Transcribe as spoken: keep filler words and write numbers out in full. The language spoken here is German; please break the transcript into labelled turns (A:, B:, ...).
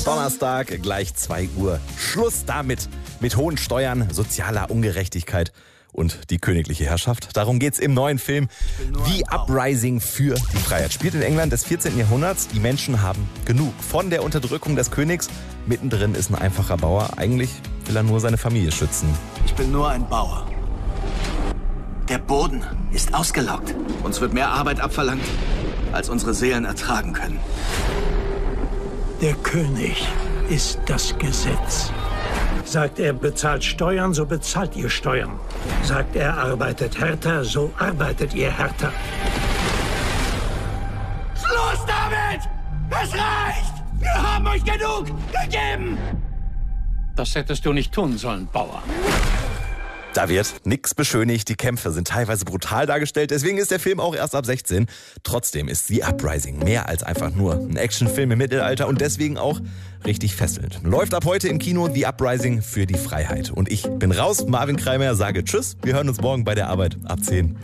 A: Donnerstag, gleich zwei Uhr. Schluss damit. Mit hohen Steuern, sozialer Ungerechtigkeit und die königliche Herrschaft. Darum geht's im neuen Film The Uprising für die Freiheit. Spielt in England des vierzehnten Jahrhunderts. Die Menschen haben genug von der Unterdrückung des Königs. Mittendrin ist ein einfacher Bauer. Eigentlich will er nur seine Familie schützen.
B: Ich bin nur ein Bauer. Der Boden ist ausgelaugt. Uns wird mehr Arbeit abverlangt, als unsere Seelen ertragen können.
C: Der König ist das Gesetz. Sagt er, bezahlt Steuern, so bezahlt ihr Steuern. Sagt er, arbeitet härter, so arbeitet ihr härter.
B: Schluss damit! Es reicht! Wir haben euch genug gegeben!
D: Das hättest du nicht tun sollen, Bauer.
A: Da wird nichts beschönigt, die Kämpfe sind teilweise brutal dargestellt, deswegen ist der Film auch erst ab sechzehn. Trotzdem ist The Uprising mehr als einfach nur ein Actionfilm im Mittelalter und deswegen auch richtig fesselnd. Läuft ab heute im Kino The Uprising für die Freiheit. Und ich bin raus, Marvin Kreimer, sage Tschüss, wir hören uns morgen bei der Arbeit ab zehn.